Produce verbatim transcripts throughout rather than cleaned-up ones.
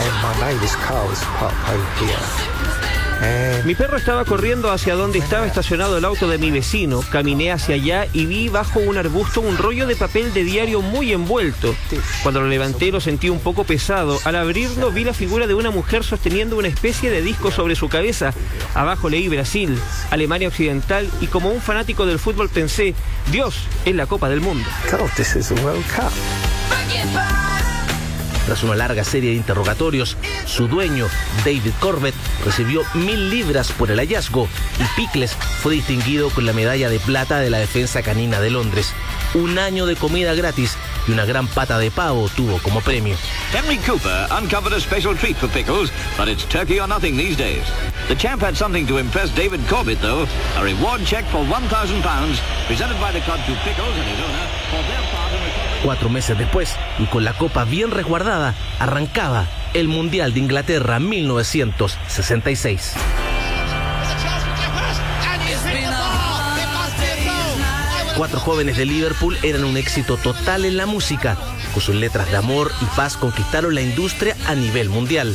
Mi perro estaba corriendo hacia donde estaba estacionado el auto de mi vecino. Caminé hacia allá y vi bajo un arbusto un rollo de papel de diario muy envuelto. Cuando lo levanté lo sentí un poco pesado. Al abrirlo vi la figura de una mujer sosteniendo una especie de disco sobre su cabeza. Abajo leí Brasil, Alemania Occidental y como un fanático del fútbol pensé, Dios, es la Copa del Mundo. Tras una larga serie de interrogatorios, su dueño, David Corbett, recibió mil libras por el hallazgo y Pickles fue distinguido con la medalla de plata de la defensa canina de Londres. Un año de comida gratis y una gran pata de pavo tuvo como premio. Henry Cooper uncovered a special treat for Pickles, but it's turkey or nothing these days. The champ had something to impress David Corbett, though. A reward check for one thousand pounds presented by the club to Pickles and his owner for their part in recovery. Cuatro meses después, y con la copa bien resguardada, arrancaba el Mundial de Inglaterra mil novecientos sesenta y seis. Cuatro jóvenes de Liverpool eran un éxito total en la música. Con sus letras de amor y paz conquistaron la industria a nivel mundial.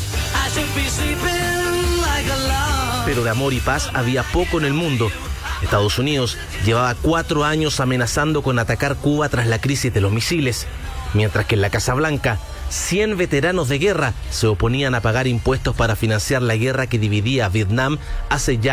Pero de amor y paz había poco en el mundo. Estados Unidos llevaba cuatro años amenazando con atacar Cuba tras la crisis de los misiles, mientras que en la Casa Blanca, cien veteranos de guerra se oponían a pagar impuestos para financiar la guerra que dividía a Vietnam hace ya